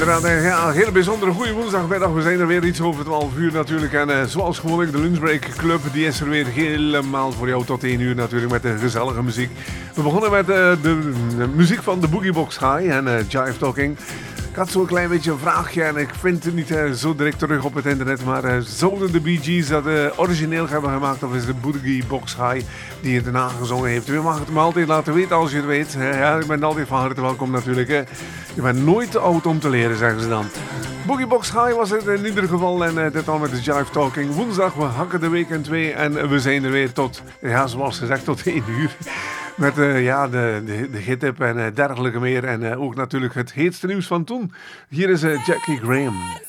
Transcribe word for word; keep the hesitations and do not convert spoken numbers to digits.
Ja, een hele bijzondere goede woensdagmiddag. We zijn er weer iets over twaalf uur natuurlijk. En uh, zoals gewoonlijk, de Lunchbreak Club, die is er weer helemaal voor jou tot één uur natuurlijk met de gezellige muziek. We begonnen met uh, de, de muziek van de Boogie Box High en uh, Jive Talking. Ik had zo'n klein beetje een vraagje en ik vind het niet uh, zo direct terug op het internet. Maar uh, zouden de Bee Gees dat uh, origineel hebben gemaakt of is de Boogie Box High die het erna gezongen heeft? U mag het me altijd laten weten als je het weet. Uh, ja, ik ben altijd van harte welkom natuurlijk. Hè. Je bent nooit te oud om te leren, zeggen ze dan. Boogie Box High was het in ieder geval en uh, dit al met de Jive Talking. Woensdag, we hakken de week in twee en we zijn er weer tot, ja, zoals gezegd, tot één uur. Met uh, ja, de, de, de gittip en uh, dergelijke meer. En uh, ook natuurlijk het heetste nieuws van toen. Hier is uh, Jackie Graham.